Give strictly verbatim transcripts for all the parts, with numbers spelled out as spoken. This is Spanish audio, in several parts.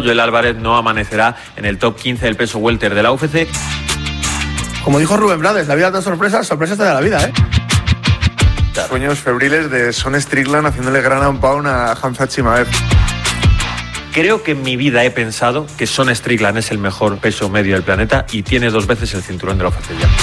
Joel Álvarez no amanecerá en el top quince del peso welter de la U F C. Como dijo Rubén Blades, la vida da sorpresas, sorpresas te da la vida, ¿eh? Sueños febriles de Sean Strickland haciéndole gran and pound a Khamzat Chimaev. Creo que en mi vida he pensado que Sean Strickland es el mejor peso medio del planeta y tiene dos veces el cinturón de la U F C ya.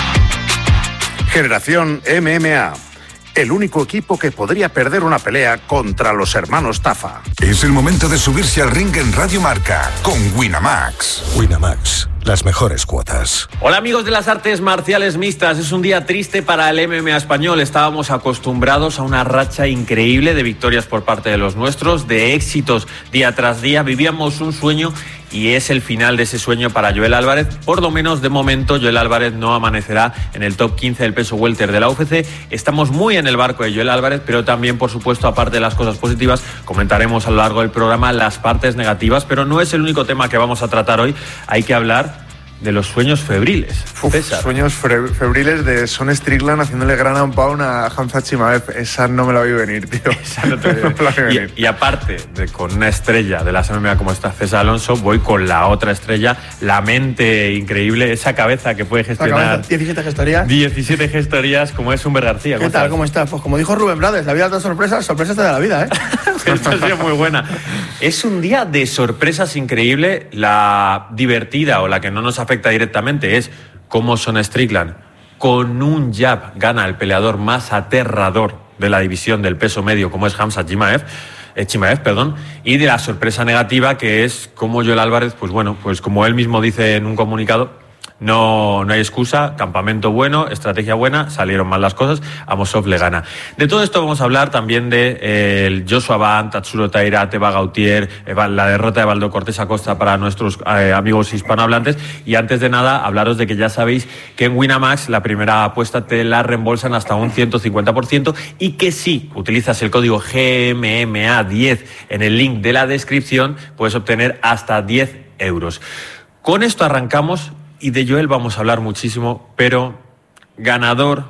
Generación M M A. El único equipo que podría perder una pelea contra los hermanos Tafa. Es el momento de subirse al ring en Radio Marca con Winamax. Winamax, las mejores cuotas. Hola amigos de las artes marciales mixtas, es un día triste para el M M A español. Estábamos acostumbrados a una racha increíble de victorias por parte de los nuestros, de éxitos día tras día. Vivíamos un sueño y es el final de ese sueño para Joel Álvarez. Por lo menos de momento Joel Álvarez no amanecerá en el top quince del peso welter de la U F C. Estamos muy en el barco de Joel Álvarez, pero también, por supuesto, aparte de las cosas positivas, comentaremos a lo largo del programa las partes negativas, pero no es el único tema que vamos a tratar hoy. Hay que hablar de los sueños febriles. Uf, sueños febriles de Sean Strickland haciéndole gran and pound a Khamzat Chimaev. Esa no me la vi venir, tío. Esa no te vi venir. Y, y aparte de con una estrella de las M M A como está César Alonso, voy con la otra estrella, la mente increíble, esa cabeza que puede gestionar diecisiete gestorías. diecisiete gestorías, como es Humber García. ¿Qué tal? Estás? ¿Cómo estás? Pues como dijo Rubén Blades, la vida da sorpresas, sorpresas te da la vida, ¿eh? Esta ha sido muy buena. Es un día de sorpresas increíble. La divertida o la que no nos afecta directamente es cómo Sean Strickland con un jab gana al peleador más aterrador de la división del peso medio, como es Khamzat Chimaev, eh, Chimaev, perdón, y de la sorpresa negativa que es cómo Joel Álvarez, pues bueno, pues como él mismo dice en un comunicado, No, no hay excusa, campamento bueno, estrategia buena, salieron mal las cosas, Amosov le gana. De todo esto vamos a hablar también de eh, el Joshua Ban, Tatsuro Taira, Teba Gautier, eh, la derrota de Baldo Cortés Acosta para nuestros eh, amigos hispanohablantes. Y antes de nada, hablaros de que ya sabéis que en Winamax la primera apuesta te la reembolsan hasta un ciento cincuenta por ciento y que si utilizas el código G M M A diez en el link de la descripción puedes obtener hasta diez euros. Con esto arrancamos. Y de Joel vamos a hablar muchísimo, pero ganador,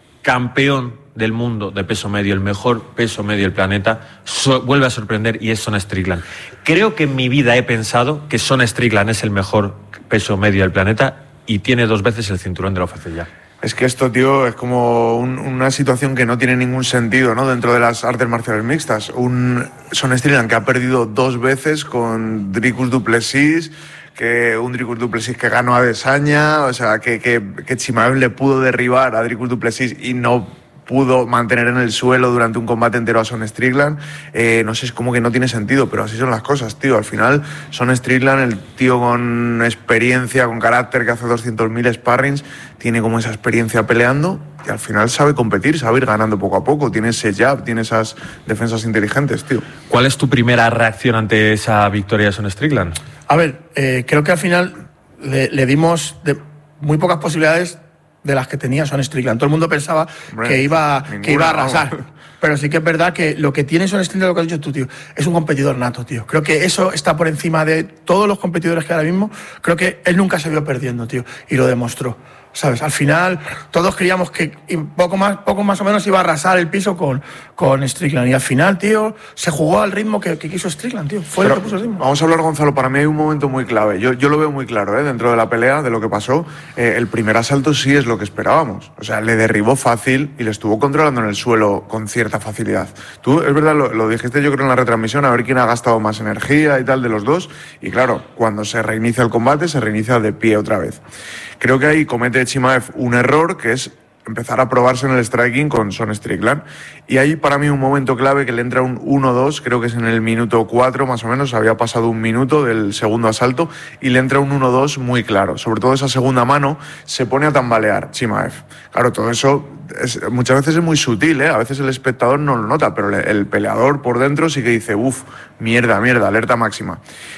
campeón del mundo de peso medio, el mejor peso medio del planeta, so, vuelve a sorprender y es Sean Strickland. Creo que en mi vida he pensado que Sean Strickland es el mejor peso medio del planeta y tiene dos veces el cinturón de la U F C ya. Es que esto, tío, es como un, una situación que no tiene ningún sentido, ¿no? Dentro de las artes marciales mixtas. Un Sean Strickland que ha perdido dos veces con Dricus du Plessis, que un Dricus du Plessis que ganó a Adesanya, o sea, que, que, que Chimaev le pudo derribar a Dricus du Plessis y no pudo mantener en el suelo durante un combate entero a Sean Strickland. Eh, no sé, es como que no tiene sentido, pero así son las cosas, tío. Al final, Sean Strickland, el tío con experiencia, con carácter, que hace doscientos mil sparrings, tiene como esa experiencia peleando y al final sabe competir, sabe ir ganando poco a poco. Tiene ese jab, tiene esas defensas inteligentes, tío. ¿Cuál es tu primera reacción ante esa victoria de Sean Strickland? A ver, eh, creo que al final le, le dimos de muy pocas posibilidades de las que tenía Sean Strickland. Todo el mundo pensaba Hombre, que, iba, ninguna, que iba a arrasar. No. Pero sí que es verdad que lo que tiene Sean Strickland, lo que has dicho tú, tío, es un competidor nato, tío. Creo que eso está por encima de todos los competidores que ahora mismo. Creo que él nunca se vio perdiendo, tío, y lo demostró. ¿Sabes? Al final todos creíamos que poco más, poco más o menos iba a arrasar el piso con, con Strickland. Y al final, tío, se jugó al ritmo que, que quiso Strickland, tío. Fue Pero el que puso el ritmo. Vamos a hablar, Gonzalo. Para mí hay un momento muy clave. Yo, yo lo veo muy claro, ¿eh? Dentro de la pelea, de lo que pasó. Eh, el primer asalto sí es lo que esperábamos. O sea, le derribó fácil y le estuvo controlando en el suelo con cierta facilidad. Tú, es verdad, lo, lo dijiste yo creo en la retransmisión, a ver quién ha gastado más energía y tal de los dos. Y claro, cuando se reinicia el combate, se reinicia de pie otra vez. Creo que ahí comete Chimaev un error, que es empezar a probarse en el striking con Sean Strickland. Y ahí para mí un momento clave que le entra un uno dos, creo que es en el minuto cuatro más o menos, había pasado un minuto del segundo asalto, y le entra un uno dos muy claro. Sobre todo esa segunda mano se pone a tambalear Chimaev. Claro, todo eso es, muchas veces es muy sutil, ¿eh? A veces el espectador no lo nota, pero el, el peleador por dentro sí que dice, uff, mierda, mierda, alerta máxima.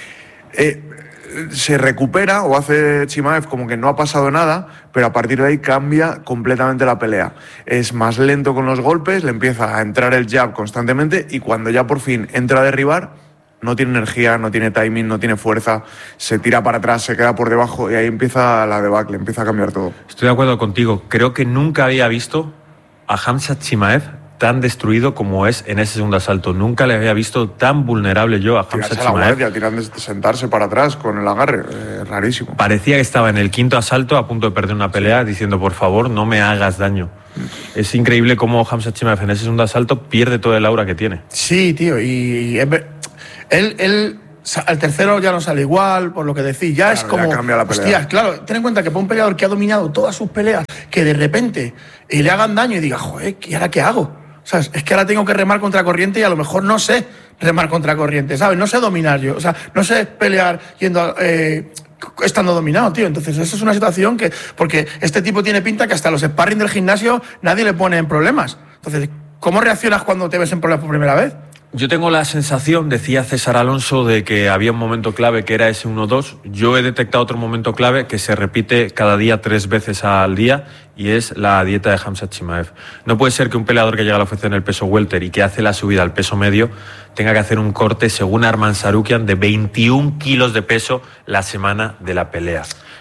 Eh... Se recupera o hace Chimaev como que no ha pasado nada, pero a partir de ahí cambia completamente la pelea. Es más lento con los golpes, le empieza a entrar el jab constantemente y cuando ya por fin entra a derribar, no tiene energía, no tiene timing, no tiene fuerza, se tira para atrás, se queda por debajo y ahí empieza la debacle, empieza a cambiar todo. Estoy de acuerdo contigo. Creo que nunca había visto a Khamzat Chimaev tan destruido como es en ese segundo asalto. Nunca le había visto tan vulnerable yo a Khamzat Chimaev. Tiran de sentarse para atrás con el agarre, eh, rarísimo. Parecía que estaba en el quinto asalto a punto de perder una pelea diciendo por favor no me hagas daño. Es increíble cómo Khamzat Chimaev en ese segundo asalto pierde todo el aura que tiene. Sí, tío, y él, él al tercero ya no sale igual, por lo que decís, ya claro, es como, ya cambia la pelea. Hostias, claro, ten en cuenta que para un peleador que ha dominado todas sus peleas, que de repente y le hagan daño y diga, joder, ¿y ahora qué hago? O sea, es que ahora tengo que remar contra corriente y a lo mejor no sé remar contra corriente, ¿sabes? No sé dominar yo, o sea, no sé pelear yendo eh, estando dominado, tío. Entonces, esa es una situación que, porque este tipo tiene pinta que hasta los sparring del gimnasio nadie le pone en problemas. Entonces, ¿cómo reaccionas cuando te ves en problemas por primera vez? Yo tengo la sensación, decía César Alonso, de que había un momento clave que era ese uno dos. Yo he detectado otro momento clave que se repite cada día tres veces al día y es la dieta de Khamzat Chimaev. No puede ser que un peleador que llega a la U F C en el peso welter y que hace la subida al peso medio tenga que hacer un corte, según Arman Tsarukyan, de veintiún kilos de peso la semana de la pelea.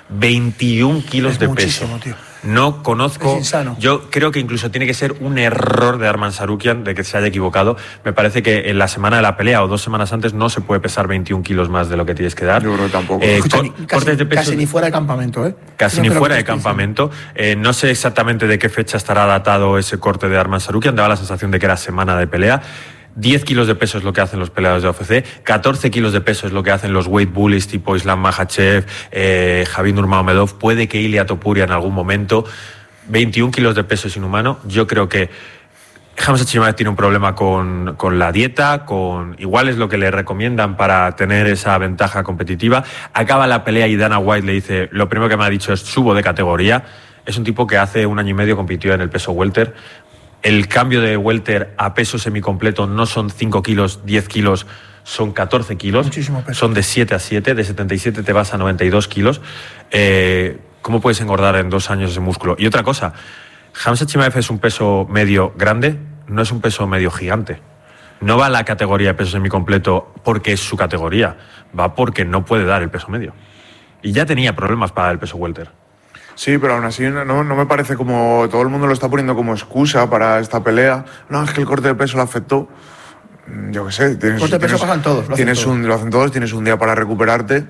veintiún kilos es de muchísimo, peso. Tío. No conozco. Es insano. Yo creo que incluso tiene que ser un error de Arman Tsarukyan de que se haya equivocado. Me parece que en la semana de la pelea o dos semanas antes no se puede pesar veintiún kilos más de lo que tienes que dar. Yo creo que tampoco. Eh, Escucha, co- casi, cortes de peso, casi ni fuera de campamento, ¿eh? Casi no ni fuera de estoy campamento. Eh, no sé exactamente de qué fecha estará datado ese corte de Arman Tsarukyan. Daba la sensación de que era semana de pelea. diez kilos de peso es lo que hacen los peleadores de U F C, catorce kilos de peso es lo que hacen los weight bullies tipo Islam Makhachev, eh, Javid Nurmagomedov, puede que Ilia Topuria en algún momento. veintiún kilos de peso es inhumano. Yo creo que Khamzat Chimaev tiene un problema con, con la dieta, con igual es lo que le recomiendan para tener esa ventaja competitiva. Acaba la pelea y Dana White le dice, lo primero que me ha dicho es subo de categoría. Es un tipo que hace un año y medio compitió en el peso welter. El cambio de welter a peso semicompleto no son cinco kilos, diez kilos, son catorce kilos. Muchísimo peso. Son de siete a siete, de setenta y siete te vas a noventa y dos kilos. Eh, ¿Cómo puedes engordar en dos años ese músculo? Y otra cosa, Khamzat Chimaev es un peso medio grande, no es un peso medio gigante. No va a la categoría de peso semicompleto porque es su categoría, va porque no puede dar el peso medio. Y ya tenía problemas para el peso welter. Sí, pero aún así no, no me parece como... Todo el mundo lo está poniendo como excusa para esta pelea. No, es que el corte de peso lo afectó. Yo qué sé. Tienes, corte de peso tienes, pasan todos. Lo tienes hacen un, todos. lo hacen todos, tienes un día para recuperarte.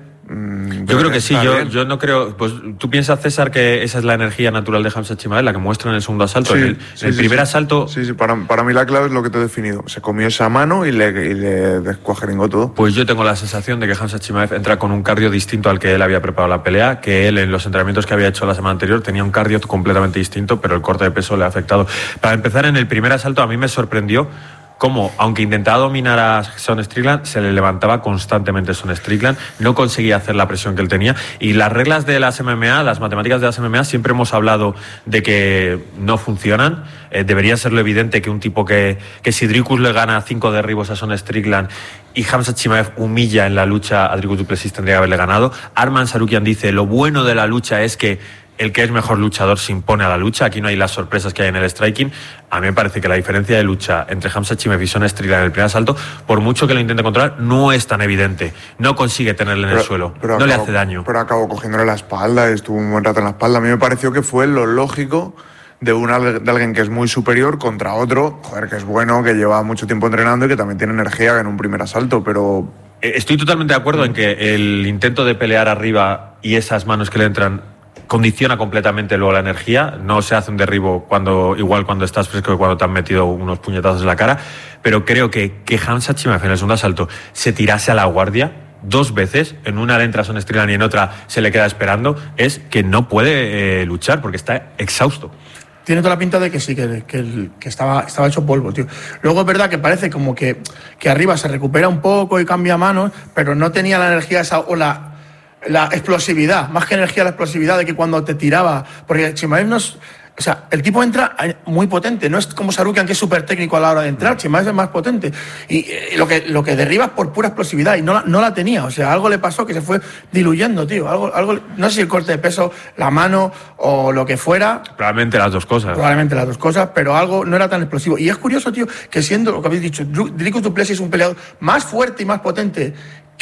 Yo creo que sí, yo, yo no creo... Pues tú piensas, César, que esa es la energía natural de Khamzat Chimaev, la que muestra en el segundo asalto. Sí, en el, sí, en el sí, primer sí. asalto... Sí, sí, para, para mí la clave es lo que te he definido. Se comió esa mano y le, y le descuajeringó todo. Pues yo tengo la sensación de que Khamzat Chimaev entra con un cardio distinto al que él había preparado la pelea, que él en los entrenamientos que había hecho la semana anterior tenía un cardio completamente distinto, pero el corte de peso le ha afectado. Para empezar, en el primer asalto a mí me sorprendió cómo, aunque intentaba dominar a Sean Strickland, se le levantaba constantemente Sean Strickland, no conseguía hacer la presión que él tenía. Y las reglas de las M M A, las matemáticas de las M M A, siempre hemos hablado de que no funcionan. Eh, debería serlo evidente que un tipo que, que si Dricus le gana cinco derribos a Sean Strickland y Khamzat Chimaev humilla en la lucha a Dricus du Plessis, tendría que haberle ganado. Arman Tsarukyan dice, lo bueno de la lucha es que el que es mejor luchador se impone a la lucha. Aquí no hay las sorpresas que hay en el striking. A mí me parece que la diferencia de lucha entre Khamzat Chimaev y Sean Strickland en el primer asalto, por mucho que lo intente controlar, no es tan evidente. No consigue tenerle en pero, el suelo. Pero no acabó, le hace daño. Pero acabó cogiéndole la espalda, estuvo un buen rato en la espalda. A mí me pareció que fue lo lógico de, una, de alguien que es muy superior contra otro, joder, que es bueno, que lleva mucho tiempo entrenando y que también tiene energía en un primer asalto, pero... Estoy totalmente de acuerdo en que el intento de pelear arriba y esas manos que le entran condiciona completamente luego la energía. No se hace un derribo cuando igual cuando estás fresco que cuando te han metido unos puñetazos en la cara, pero creo que que Khamzat Chimaev en el segundo asalto se tirase a la guardia dos veces, en una le entra a Sean Strickland y en otra se le queda esperando, es que no puede eh, luchar porque está exhausto. Tiene toda la pinta de que sí, que, que, que estaba, estaba hecho polvo, tío. Luego es verdad que parece como que, que arriba se recupera un poco y cambia manos, pero no tenía la energía esa o la... la explosividad, más que energía, la explosividad de que cuando te tiraba, porque Chimaev no es, o sea, el tipo entra muy potente, no es como Tsarukyan, que es súper técnico a la hora de entrar. Chimaev es más potente y eh, lo que lo que derriba es por pura explosividad y no la, no la tenía, o sea, algo le pasó que se fue diluyendo, tío, algo, algo, no sé si el corte de peso, la mano o lo que fuera. Probablemente las dos cosas. Probablemente las dos cosas, pero algo no era tan explosivo. Y es curioso, tío, que siendo lo que habéis dicho, Dricus du Plessis es un peleador más fuerte y más potente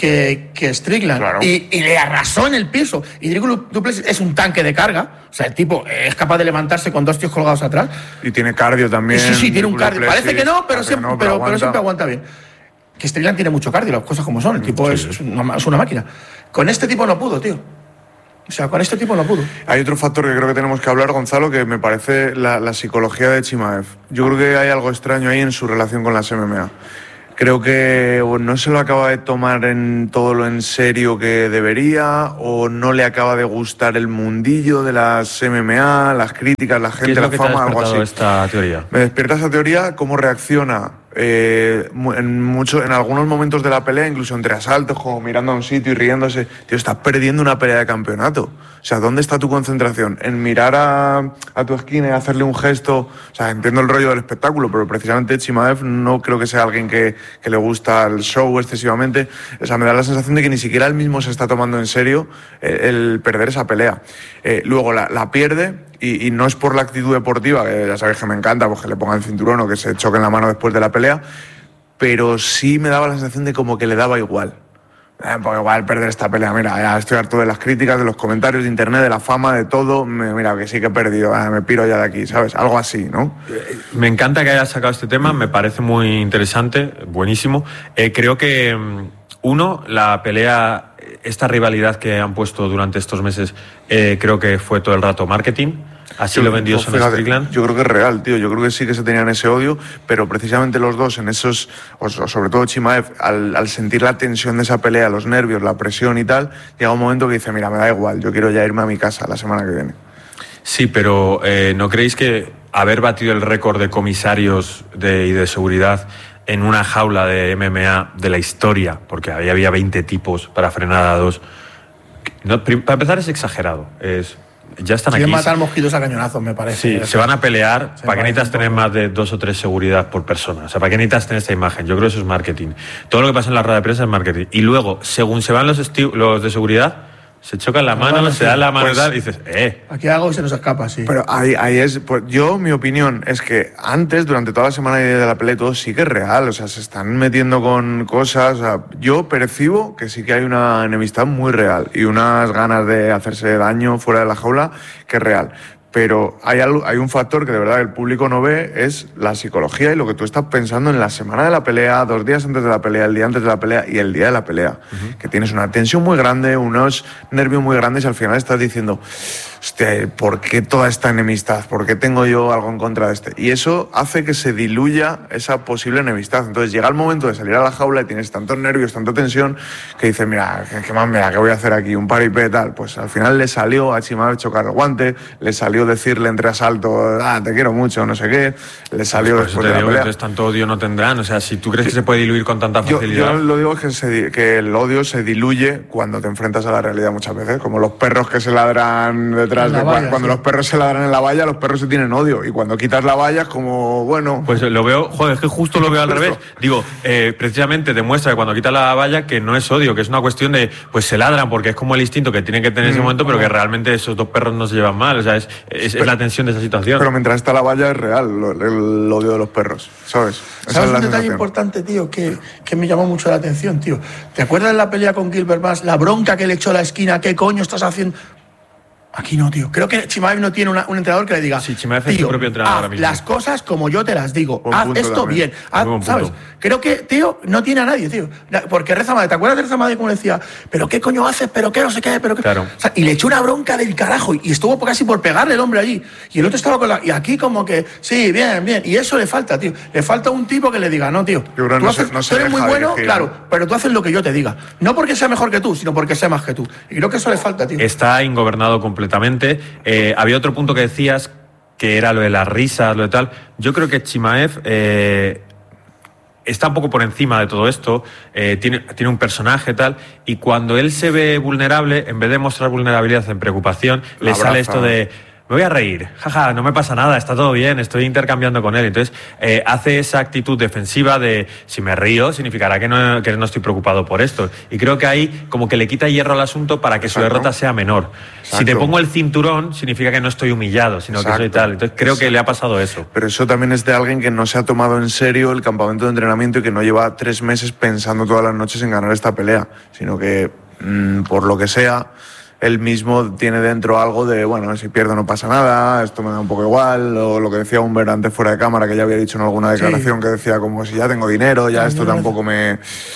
que, que Strickland. Claro. Y, y le arrasó en el piso. Y Dricus Du Plessis es un tanque de carga. O sea, el tipo es capaz de levantarse con dos tíos colgados atrás. Y tiene cardio también. Y sí, sí, tiene un cardio. Parece que no, pero, siempre, no, pero, pero, pero siempre aguanta bien. Que Strickland tiene mucho cardio, las cosas como son. El tipo sí, es, es, una, es una máquina. Con este tipo no pudo, tío. O sea, con este tipo no pudo. Hay otro factor que creo que tenemos que hablar, Gonzalo, que me parece la, la psicología de Chimaev. Yo creo que hay algo extraño ahí en su relación con las M M A. Creo que o no se lo acaba de tomar en todo lo en serio que debería, o no le acaba de gustar el mundillo de las M M A, las críticas, la gente, la fama, algo así. Esta teoría? Me despierta esa teoría, cómo reacciona eh, en, mucho, en algunos momentos de la pelea, incluso entre asaltos, como mirando a un sitio y riéndose. Tío, estás perdiendo una pelea de campeonato. O sea, ¿dónde está tu concentración? ¿En mirar a, a tu esquina y hacerle un gesto? O sea, entiendo el rollo del espectáculo, pero precisamente Chimaev no creo que sea alguien que, que le gusta el show excesivamente. O sea, me da la sensación de que ni siquiera él mismo se está tomando en serio el, el perder esa pelea. Eh, luego la, la pierde y, y no es por la actitud deportiva, que ya sabes que me encanta, pues que le ponga el cinturón o que se choque en la mano después de la pelea, pero sí me daba la sensación de como que le daba igual. Eh, porque igual perder esta pelea, mira, ya estoy harto de las críticas, de los comentarios de internet, de la fama, de todo, me, mira, que sí que he perdido, eh, me piro ya de aquí, ¿sabes? Algo así, ¿no? Me encanta que hayas sacado este tema, me parece muy interesante, buenísimo. Eh, creo que, uno, la pelea, esta rivalidad que han puesto durante estos meses, eh, creo que fue todo el rato marketing. Así yo, lo vendió Son fíjate, Strickland. Yo creo que es real, tío. Yo creo que sí que se tenían ese odio, pero precisamente los dos en esos, o sobre todo Chimaev, al, al sentir la tensión de esa pelea, los nervios, la presión y tal, llega un momento que dice, mira, me da igual, yo quiero ya irme a mi casa la semana que viene. Sí, pero eh, ¿no creéis que haber batido el récord de comisarios de, y de seguridad en una jaula de M M A de la historia, porque ahí había veinte tipos para frenar a dos, no, para empezar es exagerado, es... Ya están Quieren aquí. matar mosquitos a cañonazos, me parece. Sí, se van a pelear. Se ¿Para qué necesitas tener más de dos o tres seguridad por persona? O sea, ¿para qué necesitas tener esta imagen? Yo creo que eso es marketing. Todo lo que pasa en la rueda de prensa es marketing. Y luego, según se van los, esti- los de seguridad, se chocan la mano, se dan la mano pues, y tal, y dices, eh. Aquí algo y se nos escapa, sí. Pero ahí, ahí es. Pues yo, mi opinión es que antes, durante toda la semana de la pelea, todo sí que es real. O sea, se están metiendo con cosas. O sea, yo percibo que sí que hay una enemistad muy real y unas ganas de hacerse daño fuera de la jaula que es real. Pero hay, algo, hay un factor que de verdad el público no ve, es la psicología y lo que tú estás pensando en la semana de la pelea, dos días antes de la pelea, el día antes de la pelea y el día de la pelea. Uh-huh. Que tienes una tensión muy grande, unos nervios muy grandes y al final estás diciendo, hostia, ¿por qué toda esta enemistad? ¿Por qué tengo yo algo en contra de este? Y eso hace que se diluya esa posible enemistad. Entonces llega el momento de salir a la jaula y tienes tantos nervios, tanta tensión, que dices, mira, ¿qué, qué más me da? ¿Qué voy a hacer aquí? Un paripé, tal. Pues al final le salió a Chimaev chocar el guante, le salió decirle entre asalto, ah, te quiero mucho, no sé qué, le salió pues después te de la digo pelea. Que entonces tanto odio no tendrán, o sea, si tú crees que se puede diluir con tanta facilidad. Yo, yo lo digo es que, se, que el odio se diluye cuando te enfrentas a la realidad muchas veces, como los perros que se ladran detrás de valla, cuando sí. Los perros se ladran en la valla, los perros se tienen odio, y cuando quitas la valla es como, bueno... Pues lo veo, joder, es que justo lo veo al revés. Digo, eh, precisamente demuestra que cuando quitas la valla que no es odio, que es una cuestión de, pues se ladran porque es como el instinto que tienen que tener en mm, ese momento, pero que realmente esos dos perros no se llevan mal, o sea, es, es, es la tensión de esa situación. Pero mientras está la valla es real el, el odio de los perros, ¿sabes? Esa ¿Sabes es un la detalle importante, tío, que, que me llamó mucho la atención, tío? ¿Te acuerdas de la pelea con Gilbert Burns? La bronca que le echó a la esquina, ¿qué coño estás haciendo? Aquí no, tío. Creo que Chimaev no tiene una, un entrenador que le diga, sí, Chimaev es su propio entrenador ahora mismo. Las cosas como yo te las digo. Buen haz esto también. bien. Haz, ¿sabes? Creo que, tío, no tiene a nadie, tío. Porque Reza Madre, ¿te acuerdas de Reza Madre como le decía? ¿Pero qué coño haces? ¿Pero qué no sé qué? ¿Pero qué? Claro. O sea, y le echó una bronca del carajo y estuvo casi por pegarle el hombre allí. Y el otro estaba con la... Y aquí como que, sí, bien, bien. Y eso le falta, tío. Le falta un tipo que le diga, no, tío. Yo creo tú, no haces, se, no tú eres muy bueno, dirigir, claro, ¿no? Pero tú haces lo que yo te diga. No porque sea mejor que tú, sino porque sea más que tú. Y creo que eso le falta, tío. Está ingobernado completamente. Eh, había otro punto que decías que era lo de las risas, lo de tal. Yo creo que Chimaev eh, está un poco por encima de todo esto, eh, tiene, tiene un personaje tal, y cuando él se ve vulnerable, en vez de mostrar vulnerabilidad en preocupación, la le abraza. Sale esto de me voy a reír, jaja, no me pasa nada, está todo bien, estoy intercambiando con él. Entonces eh, hace esa actitud defensiva de si me río significará que no, que no estoy preocupado por esto. Y creo que ahí como que le quita hierro al asunto para que Exacto. su derrota sea menor. Exacto. Si te pongo el cinturón significa que no estoy humillado, sino Exacto. que soy tal. Entonces creo Exacto. que le ha pasado eso. Pero eso también es de alguien que no se ha tomado en serio el campamento de entrenamiento y que no lleva tres meses pensando todas las noches en ganar esta pelea, sino que mmm, por lo que sea él mismo tiene dentro algo de, bueno, si pierdo no pasa nada, esto me da un poco igual, o lo que decía Humber antes fuera de cámara, que ya había dicho en alguna declaración, sí. que decía como si ya tengo dinero, ya esto tampoco me...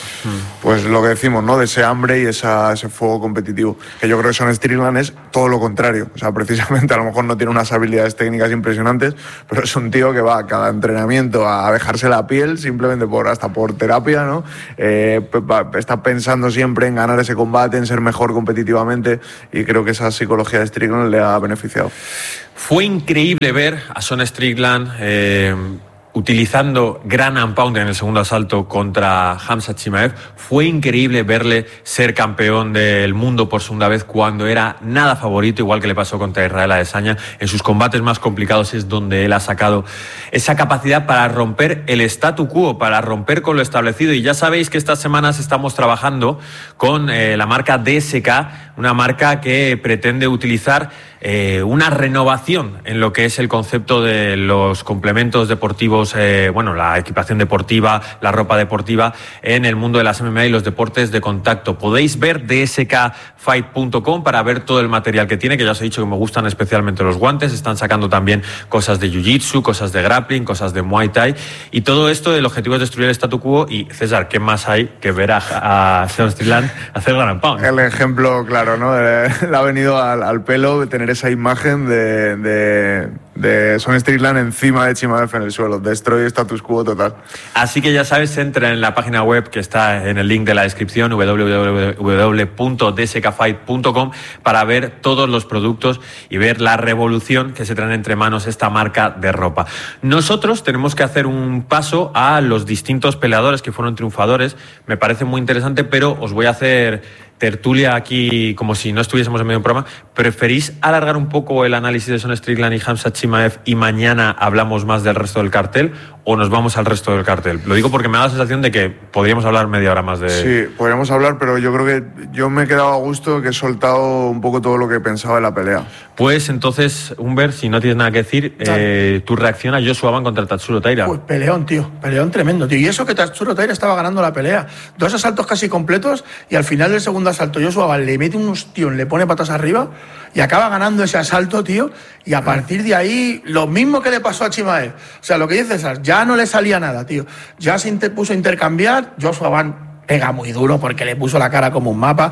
Pues lo que decimos, ¿no? De ese hambre y esa, ese fuego competitivo, que yo creo que Sean Strickland es todo lo contrario, o sea, precisamente a lo mejor no tiene unas habilidades técnicas impresionantes, pero es un tío que va a cada entrenamiento a dejarse la piel, simplemente por hasta por terapia, ¿no? Eh, está pensando siempre en ganar ese combate, en ser mejor competitivamente, y creo que esa psicología de Strickland le ha beneficiado. Fue increíble ver a Sean Strickland eh, utilizando Ground and Pound en el segundo asalto contra Khamzat Chimaev. Fue increíble verle ser campeón del mundo por segunda vez cuando era nada favorito, igual que le pasó contra Israel Adesanya. En sus combates más complicados es donde él ha sacado esa capacidad para romper el statu quo, para romper con lo establecido. Y ya sabéis que estas semanas estamos trabajando con eh, la marca D S K, una marca que pretende utilizar eh, una renovación en lo que es el concepto de los complementos deportivos, eh, bueno, la equipación deportiva, la ropa deportiva en el mundo de las M M A y los deportes de contacto. Podéis ver d s k fight punto com para ver todo el material que tiene, que ya os he dicho que me gustan especialmente los guantes. Están sacando también cosas de jiu-jitsu, cosas de grappling, cosas de muay thai, y todo esto, el objetivo es destruir el statu quo. Y César, ¿qué más hay que ver a, a Sean Strickland hacer Ground and Pound? El ejemplo claro, ¿no? Le ha venido al, al pelo tener esa imagen de, de, de Sean Strickland encima de Chimaev en el suelo. Destroy status quo total. Así que ya sabes, entra en la página web que está en el link de la descripción, w w w punto d s k fight punto com, para ver todos los productos y ver la revolución que se traen entre manos esta marca de ropa. Nosotros tenemos que hacer un paso a los distintos peleadores que fueron triunfadores. Me parece muy interesante, pero os voy a hacer tertulia aquí como si no estuviésemos en medio de un programa. ¿Preferís alargar un poco el análisis de Sean Strickland y Khamzat Chimaev y mañana hablamos más del resto del cartel, o nos vamos al resto del cartel? Lo digo porque me da la sensación de que podríamos hablar media hora más de... Sí, podríamos hablar, pero yo creo que yo me he quedado a gusto, que he soltado un poco todo lo que pensaba de la pelea. Pues entonces, Humber, si no tienes nada que decir, eh, tu reacción a Joshua Ban contra Tatsuro Taira. Pues peleón, tío, peleón tremendo, tío. Y eso que Tatsuro Taira estaba ganando la pelea. Dos asaltos casi completos y al final del segundo asalto Joshua Ban le mete un ostión, le pone patas arriba y acaba ganando ese asalto, tío. Y a partir de ahí, lo mismo que le pasó a Chimaev. O sea, lo que dice César, ya no le salía nada, tío. Ya se inter- puso a intercambiar. Joshua Ban pega muy duro porque le puso la cara como un mapa.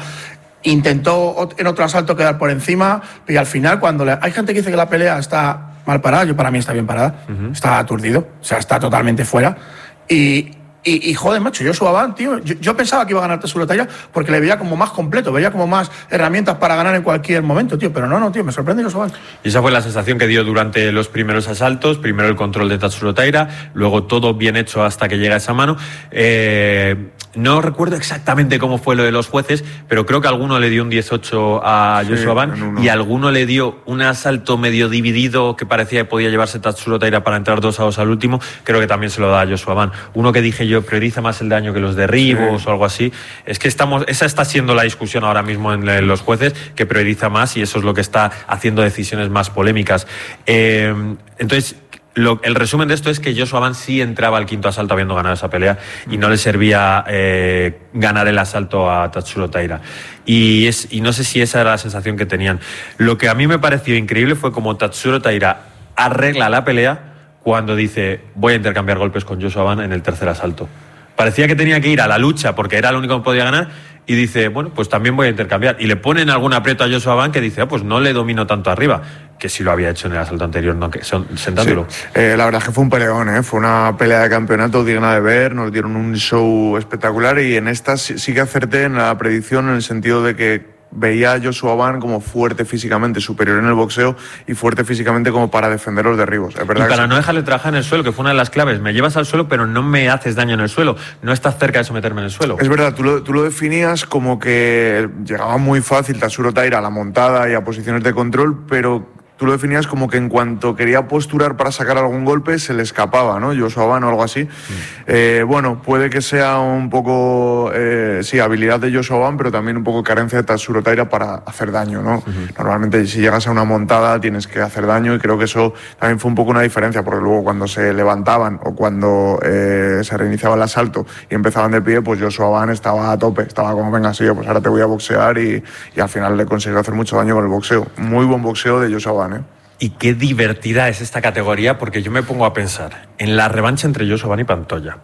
Intentó en otro asalto quedar por encima, y al final, cuando le... hay gente que dice que la pelea está mal parada, yo para mí está bien parada, uh-huh. Está aturdido, o sea, está totalmente fuera. Y, y, y joder, macho, Joshua Ban, tío, yo, yo pensaba que iba a ganar Tatsuro Taira porque le veía como más completo, veía como más herramientas para ganar en cualquier momento, tío, pero no, no, tío, me sorprende Joshua Ban. Y esa fue la sensación que dio durante los primeros asaltos. Primero el control de Tatsuro Taira, luego todo bien hecho hasta que llega esa mano. Eh, no recuerdo exactamente cómo fue lo de los jueces, pero creo que alguno le dio un diez ocho a Joshua sí, Ban y alguno le dio un asalto medio dividido que parecía que podía llevarse Tatsuro Taira para entrar dos a dos al último. Creo que también se lo da a Joshua Ban. Uno que dije yo, prioriza más el daño que los derribos sí. o algo así. Es que estamos, esa está siendo la discusión ahora mismo en, en los jueces, que prioriza más, y eso es lo que está haciendo decisiones más polémicas. Eh, entonces, Lo, el resumen de esto es que Joshua Ban sí entraba al quinto asalto habiendo ganado esa pelea y no le servía eh, ganar el asalto a Tatsuro Taira. Y, es, y no sé si esa era la sensación que tenían. Lo que a mí me pareció increíble fue como Tatsuro Taira arregla la pelea cuando dice voy a intercambiar golpes con Joshua Ban en el tercer asalto. Parecía que tenía que ir a la lucha porque era el único que podía ganar, y dice, bueno, pues también voy a intercambiar. Y le ponen algún aprieto a Joshua Ban que dice, ah, pues no le domino tanto arriba, que sí lo había hecho en el asalto anterior, no, que son, sentándolo. Sí. Eh, la verdad es que fue un peleón, ¿eh? Fue una pelea de campeonato digna de ver, nos dieron un show espectacular, y en esta sí, sí que acerté en la predicción, en el sentido de que veía a Joshua Ban como fuerte físicamente, superior en el boxeo y fuerte físicamente como para defender los derribos. Es verdad, y para que no dejarle trabajar en el suelo, que fue una de las claves. Me llevas al suelo, pero no me haces daño en el suelo. No estás cerca de someterme en el suelo. Es verdad, tú lo, tú lo definías como que llegaba muy fácil Tatsuro Taira a la montada y a posiciones de control, pero tú lo definías como que en cuanto quería posturar para sacar algún golpe, se le escapaba, ¿no? Joshua Ban o algo así. Mm. Eh, bueno, puede que sea un poco, eh, sí, habilidad de Joshua Ban, pero también un poco carencia de Tatsuro Taira para hacer daño, ¿no? Uh-huh. Normalmente si llegas a una montada tienes que hacer daño y creo que eso también fue un poco una diferencia, porque luego cuando se levantaban o cuando eh, se reiniciaba el asalto y empezaban de pie, pues Joshua Ban estaba a tope, estaba como, venga, sí, pues ahora te voy a boxear y, y al final le consiguió hacer mucho daño con el boxeo. Muy buen boxeo de Joshua Ban, ¿eh? Y qué divertida es esta categoría, porque yo me pongo a pensar en la revancha entre Joshua Ban y Pantoja,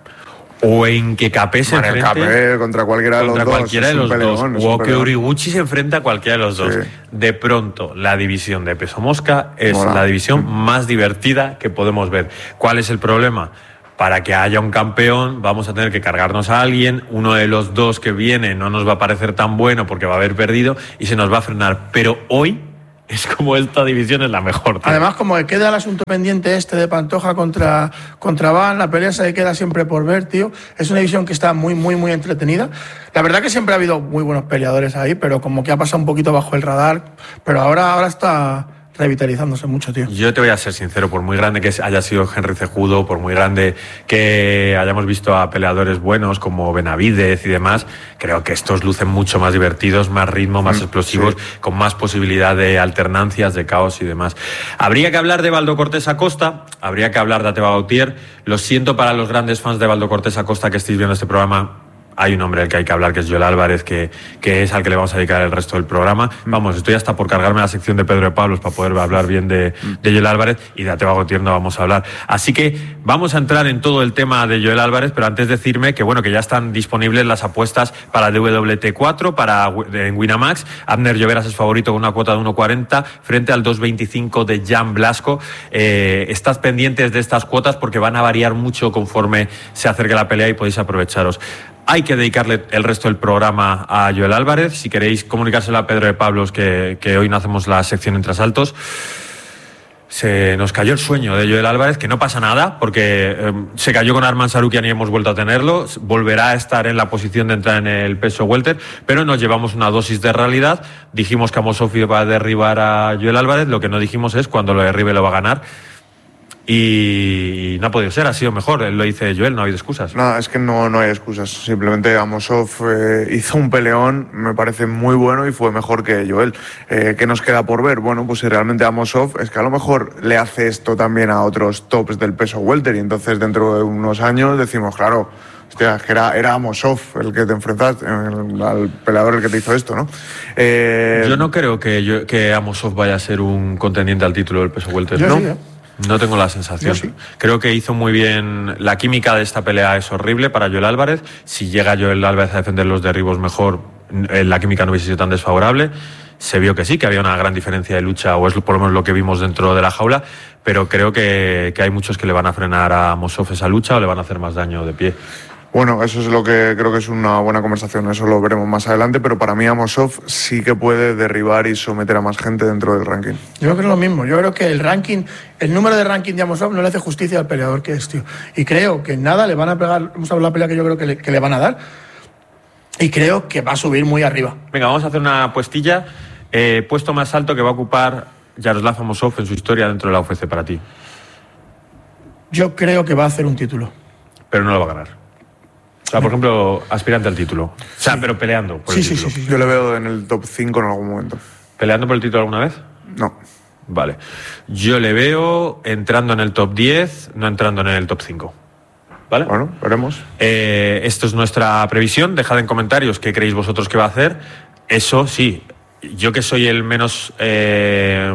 o en que Capé se enfrente Capé contra cualquiera de los dos, cualquiera de los peleón, dos, o que Horiguchi se enfrenta a cualquiera de los dos. Sí. De pronto, la división de peso mosca es Mola. la división mm. más divertida que podemos ver. ¿Cuál es el problema? Para que haya un campeón vamos a tener que cargarnos a alguien, uno de los dos que viene no nos va a parecer tan bueno porque va a haber perdido y se nos va a frenar. Pero hoy es como esta división es la mejor, tío. Además, como que queda el asunto pendiente este de Pantoja contra, contra Ban, la pelea se queda siempre por ver, tío. Es una división que está muy, muy, muy entretenida. La verdad que siempre ha habido muy buenos peleadores ahí, pero como que ha pasado un poquito bajo el radar. Pero ahora, ahora está revitalizándose mucho, tío. Yo te voy a ser sincero, por muy grande que haya sido Henry Cejudo, por muy grande que hayamos visto a peleadores buenos como Benavidez y demás, creo que estos lucen mucho más divertidos, más ritmo, más mm, explosivos, sí. con más posibilidad de alternancias, de caos y demás. Habría que hablar de Baldo Cortés Acosta, habría que hablar de Ateba Gautier. Lo siento para los grandes fans de Baldo Cortés Acosta que estéis viendo este programa. Hay un hombre del que hay que hablar, que es Joel Álvarez, que, que es al que le vamos a dedicar el resto del programa. Vamos, estoy hasta por cargarme la sección de Pedro de Pablos para poder hablar bien de, de Joel Álvarez, y de Ateba Gautier no vamos a hablar. Así que vamos a entrar en todo el tema de Joel Álvarez, pero antes decirme que bueno, que ya están disponibles las apuestas para D W T cuatro, para en Winamax. Abner Lloveras es favorito con una cuota de uno cuarenta frente al dos veinticinco de Jan Blasco. Eh, estad pendientes de estas cuotas porque van a variar mucho conforme se acerque la pelea y podéis aprovecharos. Hay que dedicarle el resto del programa a Joel Álvarez. Si queréis comunicárselo a Pedro de Pablos, que, que hoy no hacemos la sección entre asaltos. Se nos cayó el sueño de Joel Álvarez, que no pasa nada, porque eh, se cayó con Arman Sarukian y hemos vuelto a tenerlo. Volverá a estar en la posición de entrar en el peso welter, pero nos llevamos una dosis de realidad. Dijimos que Amosov iba a derribar a Joel Álvarez. Lo que no dijimos es cuando lo derribe lo va a ganar. Y no ha podido ser, ha sido mejor. Él lo dice Joel, no ha habido excusas. No, es que no, no hay excusas. Simplemente Amosov eh, hizo un peleón, me parece muy bueno y fue mejor que Joel. Eh, ¿Qué nos queda por ver? Bueno, pues si realmente Amosov es que a lo mejor le hace esto también a otros tops del peso welter y entonces dentro de unos años decimos, claro, hostia, es que era, era Amosov el que te enfrentaste, el, al peleador el que te hizo esto, ¿no? Eh, yo no creo que, yo, que Amosov vaya a ser un contendiente al título del peso welter. Yo ¿no? Sí, ¿eh? No tengo la sensación. Sí. Creo que hizo muy bien. La química de esta pelea es horrible para Joel Álvarez. Si llega Joel Álvarez a defender los derribos mejor, la química no hubiese sido tan desfavorable. Se vio que sí, que había una gran diferencia de lucha, o es por lo menos lo que vimos dentro de la jaula, pero creo que, que hay muchos que le van a frenar a Amosov esa lucha o le van a hacer más daño de pie. Bueno, eso es lo que creo que es una buena conversación, eso lo veremos más adelante, pero para mí Amosov sí que puede derribar y someter a más gente dentro del ranking. Yo creo lo mismo, yo creo que el ranking, el número de ranking de Amosov no le hace justicia al peleador que es, tío. Y creo que nada le van a pegar, hemos hablado de la pelea que yo creo que le, que le van a dar, y creo que va a subir muy arriba. Venga, vamos a hacer una apuestilla. Eh, puesto más alto que va a ocupar Yaroslav Amosov en su historia dentro de la U F C para ti. Yo creo que va a hacer un título. Pero no lo va a ganar. O sea, por ejemplo, aspirante al título. O sea, sí. pero peleando por sí, el sí, título. Sí, sí, sí. Yo le veo en el top cinco en algún momento. ¿Peleando por el título alguna vez? No. Vale. Yo le veo entrando en el top diez, no entrando en el top cinco. ¿Vale? Bueno, veremos. Eh, esto es nuestra previsión. Dejad en comentarios qué creéis vosotros que va a hacer. Eso sí, yo que soy el menos... Eh,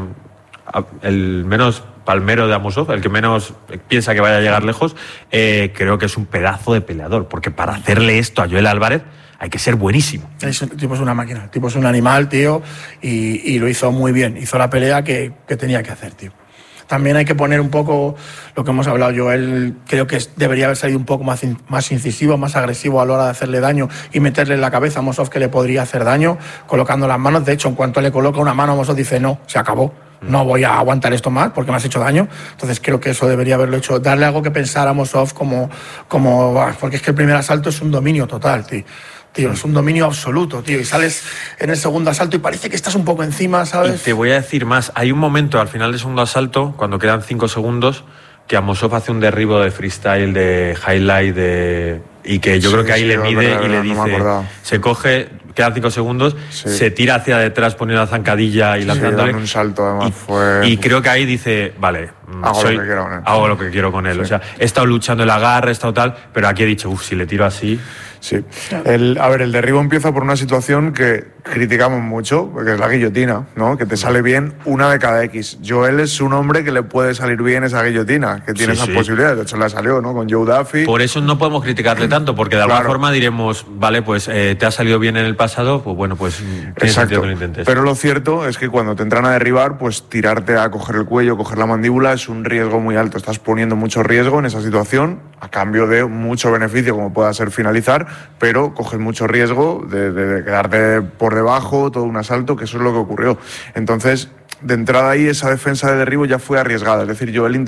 el menos... palmero de Amosov, el que menos piensa que vaya a llegar lejos, eh, creo que es un pedazo de peleador, porque para hacerle esto a Joel Álvarez hay que ser buenísimo. Es, el tipo es una máquina, el tipo es un animal, tío, y, y lo hizo muy bien, hizo la pelea que, que tenía que hacer, tío. También hay que poner un poco lo que hemos hablado. Joel creo que debería haber salido un poco más, más incisivo, más agresivo a la hora de hacerle daño y meterle en la cabeza a Amosov que le podría hacer daño, colocando las manos. De hecho, en cuanto le coloca una mano, Amosov dice, no, se acabó. No voy a aguantar esto más porque me has hecho daño. Entonces creo que eso debería haberlo hecho. Darle algo que pensar a Amosov como, como... Porque es que el primer asalto es un dominio total, tío. tío, es un dominio absoluto, tío, y sales en el segundo asalto y parece que estás un poco encima, ¿sabes? Y te voy a decir más, hay un momento al final del segundo asalto, cuando quedan cinco segundos, que Amosov hace un derribo de freestyle, de highlight, de... y que yo sí, creo que ahí sí, le mide verdad, y le dice, no se coge, quedan cinco segundos, sí. se tira hacia detrás poniendo la zancadilla y sí, lanzándole. Sí, un salto además y, fue... y creo que ahí dice, vale, hago, soy, lo, que quiero con él. hago lo que quiero con él. Sí. O sea, he estado luchando el agarre, he estado tal, pero aquí he dicho, uff, si le tiro así... Sí. El, a ver, el derribo empieza por una situación que criticamos mucho, que es la guillotina, ¿no? Que te sale bien una de cada X. Joel es un hombre que le puede salir bien esa guillotina, que tiene sí, esas sí. posibilidades. De hecho, la salió, ¿no? Con Joe Duffy. Por eso no podemos criticarle tanto, porque de alguna claro. forma diremos, vale, pues eh, te ha salido bien en el pasado, pues bueno, pues tiene sentido que lo intentes. Pero lo cierto es que cuando te entran a derribar, pues tirarte a coger el cuello, coger la mandíbula, es un riesgo muy alto. Estás poniendo mucho riesgo en esa situación, a cambio de mucho beneficio, como pueda ser finalizar, pero coges mucho riesgo de, de, de quedarte por debajo, todo un asalto, que eso es lo que ocurrió. Entonces, de entrada ahí, esa defensa de derribo ya fue arriesgada. Es decir, yo el